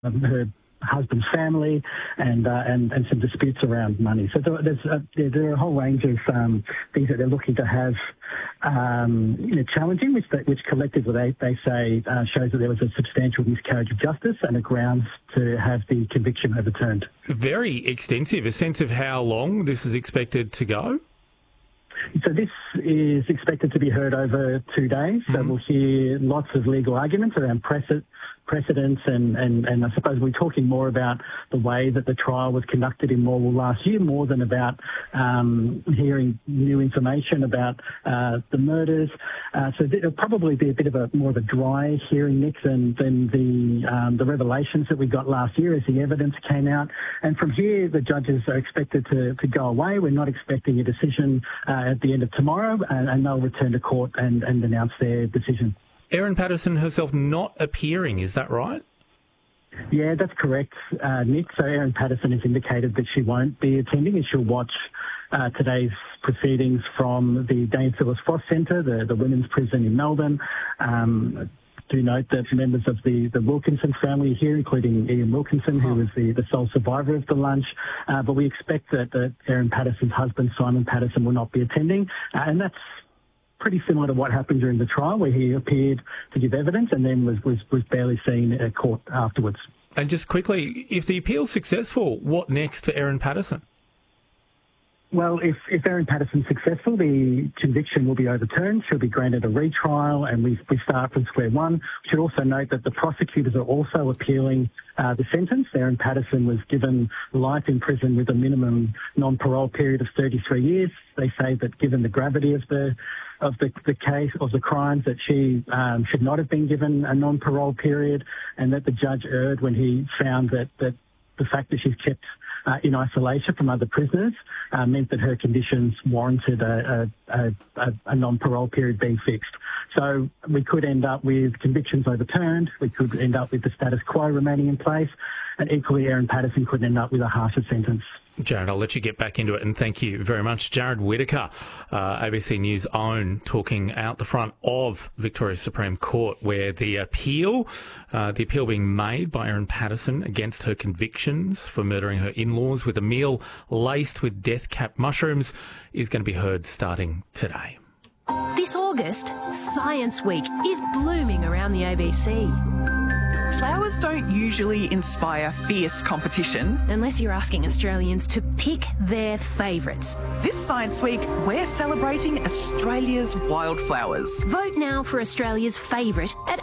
her husband's family and some disputes around money. So there are a whole range of things that they're looking to have challenging, which collectively they say shows that there was a substantial miscarriage of justice and a grounds to have the conviction overturned. Very extensive. A sense of how long this is expected to go? So this is expected to be heard over 2 days. So we'll hear lots of legal arguments around precedents and I suppose we're talking more about the way that the trial was conducted in Morwell last year, more than about hearing new information about the murders. So it'll probably be a bit of more of a dry hearing, Nick, than the revelations that we got last year as the evidence came out. And from here, the judges are expected to go away. We're not expecting a decision at the end of tomorrow, and they'll return to court and announce their decision. Erin Patterson herself not appearing, is that right? Yeah, that's correct, Nick. So Erin Patterson has indicated that she won't be attending and she'll watch today's proceedings from the Dame Phyllis Frost Centre, the women's prison in Melbourne. Do note that members of the Wilkinson family are here, including Ian Wilkinson, who was the sole survivor of the lunch. But we expect that Erin Patterson's husband, Simon Patterson, will not be attending. And that's pretty similar to what happened during the trial, where he appeared to give evidence and then was barely seen at court afterwards. And just quickly, if the appeal's successful, what next for Erin Patterson? Well, if Erin Patterson's successful, the conviction will be overturned. She'll be granted a retrial, and we start from square one. We should also note that the prosecutors are also appealing the sentence. Erin Patterson was given life in prison with a minimum non-parole period of 33 years. They say that given the gravity of the case, of the crimes, that she should not have been given a non-parole period, and that the judge erred when he found that the fact that she's kept in isolation from other prisoners meant that her conditions warranted a non-parole period being fixed. So we could end up with convictions overturned, we could end up with the status quo remaining in place, and equally Erin Patterson could end up with a harsher sentence. Jared, I'll let you get back into it, and thank you very much. Jared Whittaker, ABC News' own, talking out the front of Victoria's Supreme Court, where the appeal being made by Erin Patterson against her convictions for murdering her in-laws with a meal laced with death-capped mushrooms is going to be heard starting today. This August, Science Week is blooming around the ABC. Flowers don't usually inspire fierce competition. Unless you're asking Australians to pick their favourites. This Science Week, we're celebrating Australia's wildflowers. Vote now for Australia's favourite at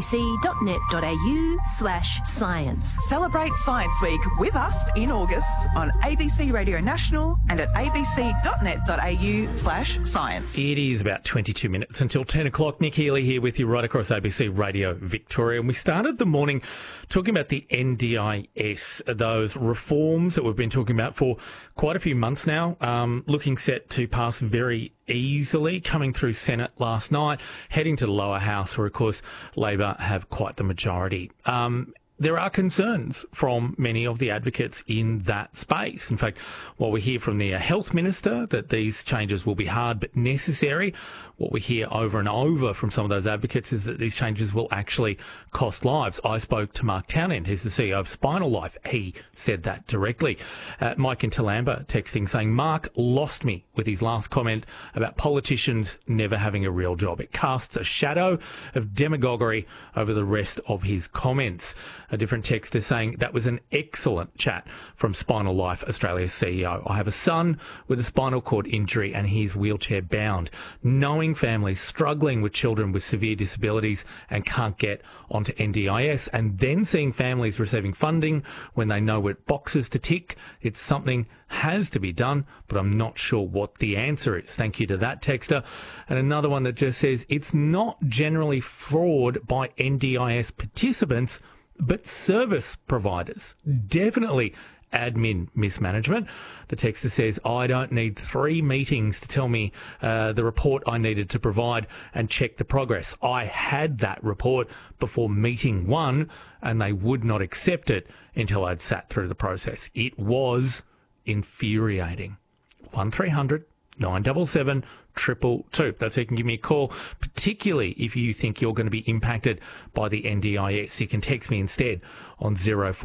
abc.net.au/science. Celebrate Science Week with us in August on ABC Radio National and at abc.net.au/science. It is about 22 minutes until 10 o'clock. Nick Healy here with you right across ABC Radio Victoria. And we started the morning talking about the NDIS, those reforms that we've been talking about for quite a few months now, looking set to pass very easily, coming through Senate last night, heading to the lower house where, of course, Labor have quite the majority. There are concerns from many of the advocates in that space. In fact, while we hear from the Health Minister that these changes will be hard but necessary, what we hear over and over from some of those advocates is that these changes will actually cost lives. I spoke to Mark Townend, who's the CEO of Spinal Life. He said that directly. Mike in Toolamba texting saying, Mark lost me with his last comment about politicians never having a real job. It casts a shadow of demagoguery over the rest of his comments. A different texter saying that was an excellent chat from Spinal Life, Australia's CEO. I have a son with a spinal cord injury and he's wheelchair bound. Knowing families struggling with children with severe disabilities and can't get onto NDIS, and then seeing families receiving funding when they know what boxes to tick, it's something has to be done, but I'm not sure what the answer is. Thank you to that texter. And another one that just says it's not generally fraud by NDIS participants, but service providers. Definitely admin mismanagement. The texter says, I don't need 3 meetings to tell me the report I needed to provide and check the progress. I had that report before meeting 1 and they would not accept it until I'd sat through the process. It was infuriating. 1300 977 222. That's how you can give me a call, particularly if you think you're going to be impacted by the NDIS. You can text me instead on 04